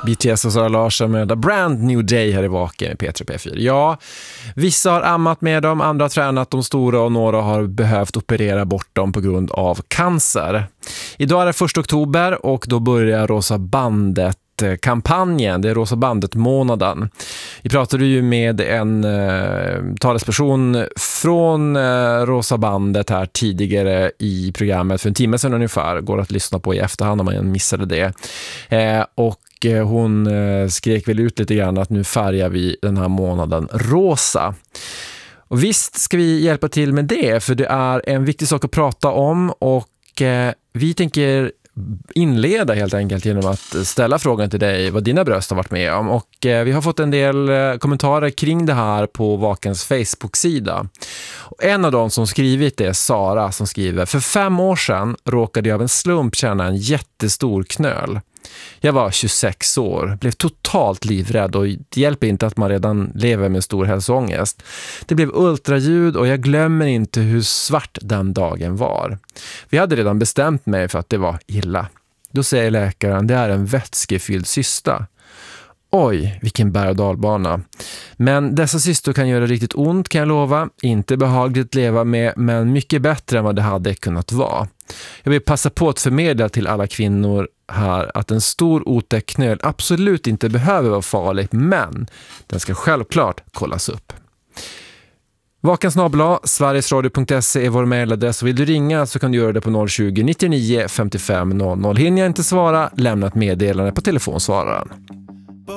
BTS och Sara Larsson med A Brand New Day här i Vaken med P3 P4. Ja, vissa har ammat med dem, andra har tränat de stora och några har behövt operera bort dem på grund av cancer. Idag är det 1 oktober och då börjar Rosa bandet-kampanjen. Det är Rosa bandet-månaden. Vi pratade ju med en talesperson från Rosa bandet här tidigare i programmet för en timme sedan ungefär. Går att lyssna på i efterhand om man missade det. Och hon skrek väl ut lite grann att nu färgar vi den här månaden rosa. Och visst ska vi hjälpa till med det, för det är en viktig sak att prata om, och vi tänker inleda helt enkelt genom att ställa frågan till dig vad dina bröst har varit med om. Och vi har fått en del kommentarer kring det här på Vakens Facebook-sida. Och en av dem som skrivit det är Sara, som skriver: för 5 år sedan råkade jag av en slump känna en jättestor knöl. Jag var 26 år, blev totalt livrädd, och det hjälper inte att man redan lever med stor hälsoångest. Det blev ultraljud och jag glömmer inte hur svart den dagen var. Vi hade redan bestämt mig för att det var illa. Då säger läkaren: det är en vätskefylld cysta. Oj, vilken berg- och dalbana. Men dessa cystor kan göra riktigt ont, kan jag lova. Inte behagligt att leva med, men mycket bättre än vad det hade kunnat vara. Jag vill passa på att förmedla till alla kvinnor här att en stor otäck knöl absolut inte behöver vara farlig, men den ska självklart kollas upp. Vakensnabla.sverigesradio.se är vår mejladress, och vill du ringa så kan du göra det på 020-99 55 00. Hinner jag inte svara, lämna ett meddelande på telefonsvararen.